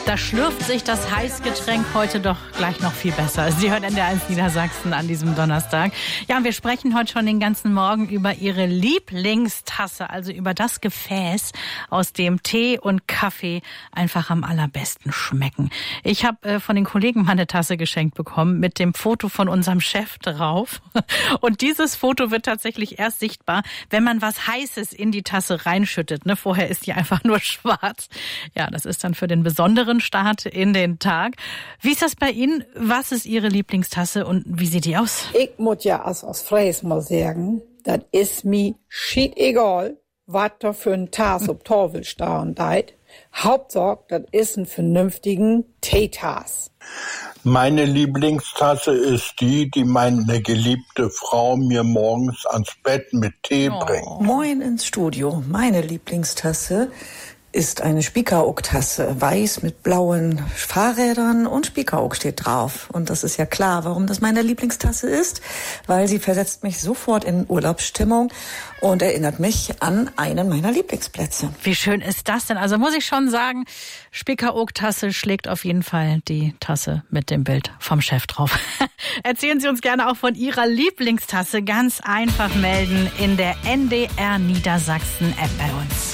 Da schlürft sich das Heißgetränk heute doch gleich noch viel besser. Sie hören NDR1 Niedersachsen an diesem Donnerstag. Ja, und wir sprechen heute schon den ganzen Morgen über Ihre Lieblingstasse, also über das Gefäß, aus dem Tee und Kaffee einfach am allerbesten schmecken. Ich habe von den Kollegen mal eine Tasse geschenkt bekommen mit dem Foto von unserem Chef drauf. Und dieses Foto wird tatsächlich erst sichtbar, wenn man was Heißes in die Tasse reinschüttet. Ne? Vorher ist die einfach nur schwarz. Ja, das ist dann für den besonderen Start in den Tag. Wie ist das bei Ihnen? Was ist Ihre Lieblingstasse und wie sieht die aus? Ich muss ja aus Fräs mal sagen, das ist mir shit egal, was da für ein Tasse ob Torwel stehen deit. Hauptsache, das ist ein vernünftigen Teetass. Meine Lieblingstasse ist die meine geliebte Frau mir morgens ans Bett mit Tee bringt. Moin ins Studio. Meine Lieblingstasse ist eine Spiekeroog-Tasse, weiß mit blauen Fahrrädern und Spiekeroog steht drauf. Und das ist ja klar, warum das meine Lieblingstasse ist, weil sie versetzt mich sofort in Urlaubsstimmung und erinnert mich an einen meiner Lieblingsplätze. Wie schön ist das denn? Also muss ich schon sagen, Spiekeroog-Tasse schlägt auf jeden Fall die Tasse mit dem Bild vom Chef drauf. Erzählen Sie uns gerne auch von Ihrer Lieblingstasse. Ganz einfach melden in der NDR Niedersachsen App bei uns.